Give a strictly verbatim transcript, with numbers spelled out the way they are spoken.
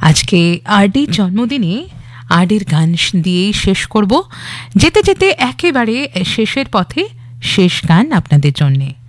আজকে আরডির জন্মদিনে আরডির গান দিয়েই শেষ করব। যেতে যেতে একেবারে শেষের পথে শেষ গান আপনাদের জন্যে।